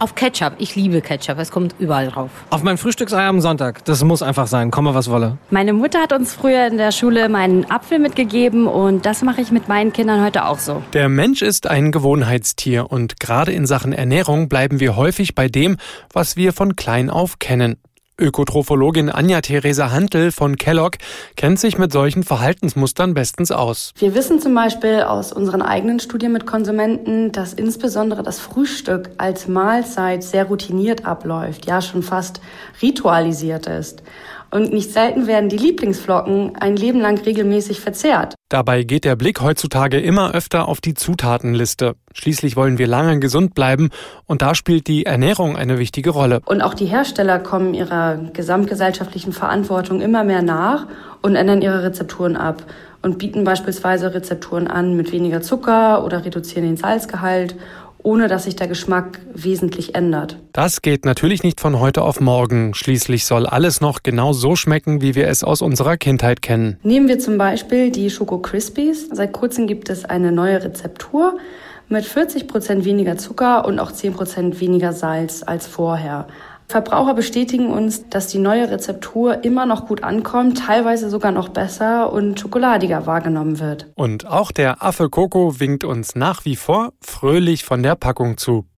Auf Ketchup. Ich liebe Ketchup. Es kommt überall drauf. Auf mein Frühstücksei am Sonntag. Das muss einfach sein. Komme, was wolle. Meine Mutter hat uns früher in der Schule meinen Apfel mitgegeben und das mache ich mit meinen Kindern heute auch so. Der Mensch ist ein Gewohnheitstier und gerade in Sachen Ernährung bleiben wir häufig bei dem, was wir von klein auf kennen. Ökotrophologin Anja-Theresa Hantl von Kellogg kennt sich mit solchen Verhaltensmustern bestens aus. Wir wissen zum Beispiel aus unseren eigenen Studien mit Konsumenten, dass insbesondere das Frühstück als Mahlzeit sehr routiniert abläuft, ja schon fast ritualisiert ist. Und nicht selten werden die Lieblingsflocken ein Leben lang regelmäßig verzehrt. Dabei geht der Blick heutzutage immer öfter auf die Zutatenliste. Schließlich wollen wir lange gesund bleiben und da spielt die Ernährung eine wichtige Rolle. Und auch die Hersteller kommen ihrer gesamtgesellschaftlichen Verantwortung immer mehr nach und ändern ihre Rezepturen ab und bieten beispielsweise Rezepturen an mit weniger Zucker oder reduzieren den Salzgehalt, ohne dass sich der Geschmack wesentlich ändert. Das geht natürlich nicht von heute auf morgen. Schließlich soll alles noch genau so schmecken, wie wir es aus unserer Kindheit kennen. Nehmen wir zum Beispiel die Schoko Crispies. Seit kurzem gibt es eine neue Rezeptur mit 40% weniger Zucker und auch 10% weniger Salz als vorher. Verbraucher bestätigen uns, dass die neue Rezeptur immer noch gut ankommt, teilweise sogar noch besser und schokoladiger wahrgenommen wird. Und auch der Affe Coco winkt uns nach wie vor fröhlich von der Packung zu.